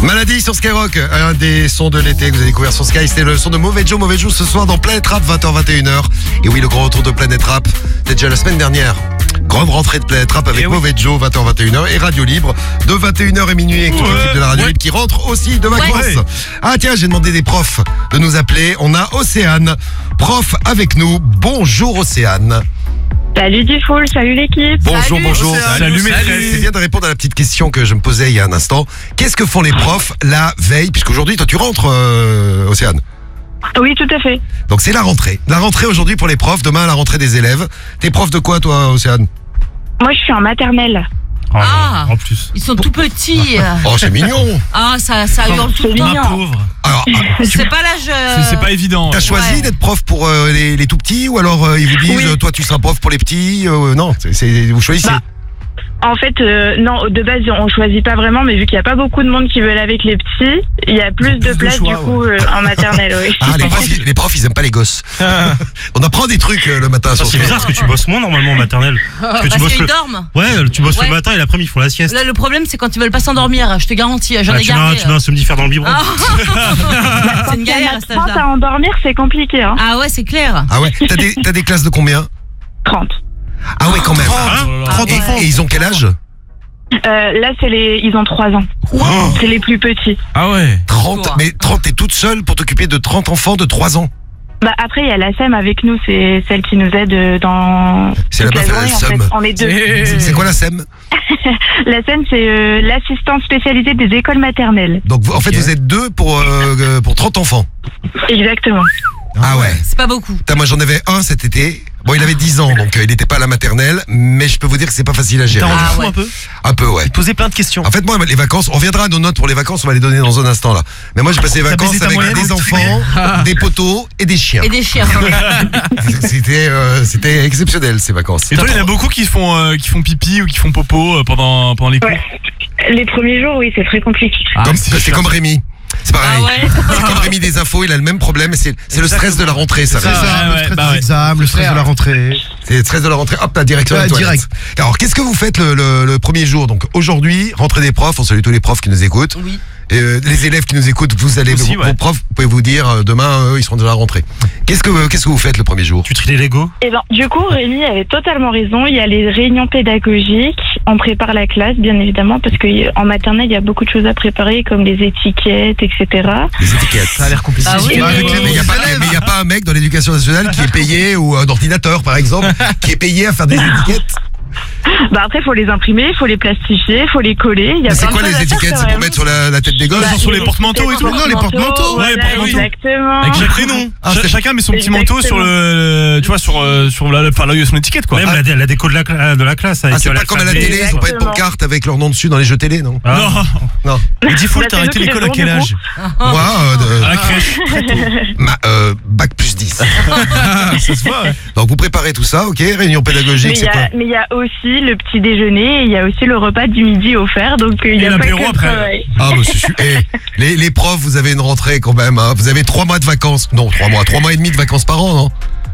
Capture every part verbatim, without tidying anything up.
Maladie sur Skyrock, un des sons de l'été que vous avez découvert sur Sky, c'était le son de Mauvais Joe. Mauvais Joe ce soir dans Planète Rap, vingt heures vingt et une heures. Et oui, le grand retour de Planète Rap, c'était déjà la semaine dernière. Grande rentrée de Planète Rap avec oui. Mauvais Joe, vingt heures vingt et une heures. Et Radio Libre, de vingt et une heures et minuit avec toute ouais, l'équipe de la Radio ouais. Libre qui rentre aussi de vacances. Ouais. Ah tiens, j'ai demandé des profs de nous appeler. On a Océane, prof avec nous. Bonjour Océane. Salut Dufoul, salut l'équipe. Bonjour, salut. bonjour. Salut, salut maîtresse. C'est bien de répondre à la petite question que je me posais il y a un instant. Qu'est-ce que font les profs la veille? Puisqu'aujourd'hui, toi, tu rentres, euh, Océane. Oui, tout à fait. Donc, c'est la rentrée. La rentrée aujourd'hui pour les profs. Demain, la rentrée des élèves. T'es prof de quoi, toi, Océane? Moi, je suis en maternelle. Oh, ah, en plus. Ils sont tout petits. Oh, c'est mignon. Ah, ça, ça hurle tout le temps. Pauvre. Alors, c'est pas l'âge. Euh... C'est, c'est pas évident. T'as choisi ouais. d'être prof pour euh, les, les tout petits ou alors euh, ils vous disent, oui. toi, tu seras prof pour les petits euh, Non, c'est, c'est, vous choisissez. Bah. En fait, euh, non, de base, on choisit pas vraiment, mais vu qu'il n'y a pas beaucoup de monde qui veut aller avec les petits, il y a plus, plus de place, de choix, du coup, ouais. euh, en maternelle, oui. Ah, les profs, ils, les profs, ils aiment pas les gosses. On apprend des trucs euh, le matin. Ah, c'est bizarre, parce que tu bosses moins, normalement, en maternelle. Parce que tu parce bosses qu'ils le... dorment. Ouais, tu bosses ouais. le matin et l'après-midi, ils font la sieste. Là, le problème, c'est quand ils veulent pas s'endormir, je te garantis, j'en ah, ai tu gardé. Mets, tu mets un somnifère dans le biberon. Ah. C'est une galère, à cet âge-là. À endormir, c'est compliqué, hein. Ah ouais, c'est clair. Ah ouais, t'as des, t'as des classes de combien? trente. Ah ouais, quand même. Hein trente et, enfants. Et ils ont quel âge? Euh, là, c'est les, ils ont trois ans. Wow. C'est les plus petits. Ah ouais. trente, mais trente, t'es toute seule pour t'occuper de trente enfants de trois ans? Bah après, il y a la S E M avec nous, c'est celle qui nous aide dans. C'est la meuf, elle a la S E M. On est deux. C'est, c'est quoi la S E M? La S E M, c'est euh, l'assistante spécialisée des écoles maternelles. Donc, vous, en fait, okay. vous êtes deux pour, euh, pour trente enfants? Exactement. Ah ouais. C'est pas beaucoup. Putain, moi, j'en avais un cet été. Bon, il avait dix ans, donc euh, il n'était pas à la maternelle, mais je peux vous dire que c'est pas facile à gérer. T'as rendu ah, fou ouais. un peu? Un peu, ouais. Poser plein de questions. En fait, moi, les vacances, on reviendra à nos notes pour les vacances, on va les donner dans un instant, là. Mais moi, j'ai passé les vacances avec des enfants, des poteaux et des chiens. Et des chiens. C'était, euh, c'était exceptionnel, ces vacances. Et toi, il y en a beaucoup qui font, euh, qui font pipi ou qui font popo euh, pendant, pendant les cours. Ouais. Les premiers jours, oui, c'est très compliqué. Ah, comme, c'est, c'est comme Rémi. C'est pareil. Ah ouais. C'est comme Rémi des infos, il a le même problème, mais c'est, c'est le stress de la rentrée, ça. C'est ça, ouais, le ouais, stress bah des examens, le stress de la rentrée. C'est le stress de la rentrée, hop, la direction ouais, des toilettes. Direct. Alors, qu'est-ce que vous faites le, le, le premier jour? Donc, aujourd'hui, rentrée des profs, on salue tous les profs qui nous écoutent. Oui. Et euh, les élèves qui nous écoutent, vous allez, aussi, vos, ouais. vos profs, vous pouvez vous dire, euh, demain, eux, ils seront déjà rentrés. Qu'est-ce que, euh, qu'est-ce que vous faites le premier jour? Tu tries les Legos? Eh ben, du coup, Rémi avait totalement raison. Il y a les réunions pédagogiques. On prépare la classe, bien évidemment, parce qu'en maternelle, il y a beaucoup de choses à préparer, comme les étiquettes, et cetera. Les étiquettes. Ça a l'air compliqué. Ah oui, bah, oui, avec oui, les Mais il n'y a, a pas un mec dans l'éducation nationale qui est payé, ou un ordinateur, par exemple, qui est payé à faire des étiquettes? Bah après, il faut les imprimer, il faut les plastifier, il faut les coller. Il y a Mais c'est plein quoi de les choses à faire, étiquettes? quand C'est pour même. mettre sur la, la tête des gosses? Bah, sur les porte-manteaux et tout. Non, les porte-manteaux. Voilà, Ouais, les porte-manteaux. exactement. Avec chaque prénom. Ah, Ch- c'est- chacun met son petit manteau sur le, tu vois, sur, euh, sur la, enfin, là, son étiquette, quoi. Même Ah. la, la déco de la, de la classe. Avec Ah, c'est euh, pas comme à la l'alphabet. télé, ils ont pas une Exactement. pancarte avec leur nom dessus dans les jeux télé, non? Ah. Non. Mais dis Foul, Bah, t'as c'est arrêté nous qui l'école les à quel faisons, âge? Moi, euh, À la crèche. ma, euh, bac plus dix. Ça se voit, ouais. Donc vous préparez tout ça, ok? Réunion Mais pédagogique, il y c'est quoi? a, mais il y a aussi le petit déjeuner et il y a aussi le repas du midi offert, donc euh, il Et n'y a pas que l'apéro le après. travail. Ah bah c'est super. Eh, les, les profs, vous avez une rentrée quand même, hein. Vous avez trois mois de vacances. Non, trois mois, trois mois et demi de vacances par an, non?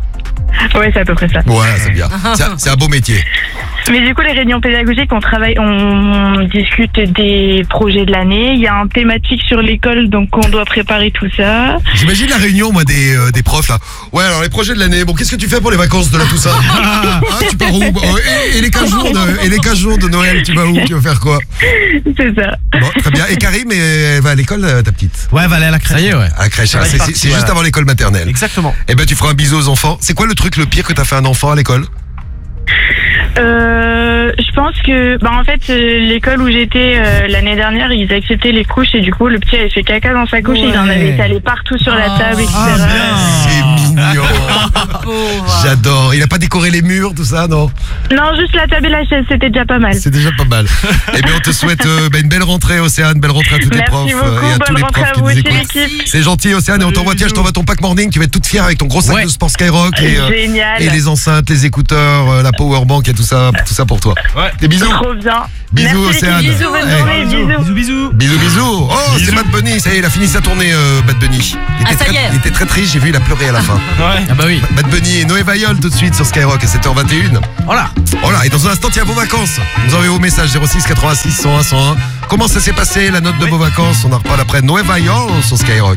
Ouais, c'est à peu près ça. Ouais, c'est bien. C'est un, c'est un beau métier. Mais du coup, les réunions pédagogiques, on travaille, on discute des projets de l'année. Il y a un thématique sur l'école, donc on doit préparer tout ça. J'imagine la réunion, moi, des, euh, des profs, là. Ouais, alors les projets de l'année. Bon, qu'est-ce que tu fais pour les vacances de la Toussaint? Ah, tu pars où? Bon, et, et les quinze jours de, et les quinze jours de Noël, tu vas où? Tu vas faire quoi? C'est ça. Bon, très bien. Et Karim, elle va à l'école, euh, ta petite? Ouais, elle va aller à la crèche. Ça y est, ouais. À la crèche, hein. va être C'est, parti, c'est, c'est voilà. juste avant l'école maternelle. Exactement. Eh ben, tu feras un bisou aux enfants. C'est quoi le truc le pire que t'as fait à un enfant à l'école? Euh, je pense que, bah en fait, euh, l'école où j'étais euh, l'année dernière, ils acceptaient les couches et du coup, le petit avait fait caca dans sa couche, Ouais. il en avait étalé partout sur la table, et cetera. Ah, C'est mignon. Pauvre. J'adore. Il a pas décoré les murs, tout ça, non? Non, juste la table et la chaise, c'était déjà pas mal. C'est déjà pas mal. Eh bien, on te souhaite euh, bah, une belle rentrée, Océane, belle rentrée à tous les Merci profs beaucoup, euh, et à tous bonne les rentrée profs à qui vous nous aussi, écoutent. l'équipe. C'est gentil, Océane, et on t'envoie, tiens, je t'envoie ton pack morning, tu vas être toute fière avec ton gros sac Ouais. de sport Skyrock et, euh, Génial. et les enceintes, les écouteurs, euh, la powerbank et tout ça, tout ça pour toi. Ouais. Des bisous. Trop bien. Bisous, Merci, Océane. l'équipe. Bisous, bonne Hey. journée, bisous. Bisous, bisous. Bisous, bisous. Oh c'est Bisous. Bad Bunny, ça y est, il a fini sa tournée, euh, Bad Bunny. Il Ah, était, ça très, y est. il était très triste, j'ai vu, il a pleuré à la fin. Ouais. Ah bah oui. Bad Bunny et Noé Vayol tout de suite sur Skyrock à sept heures vingt et une. Voilà. Voilà, et dans un instant, tiens, vos vacances. Vous envoyez vos messages zéro six quatre-vingt-six cent un cent un. Comment ça s'est passé, la note de vos vacances? On en reparle après Noé Vayol sur Skyrock.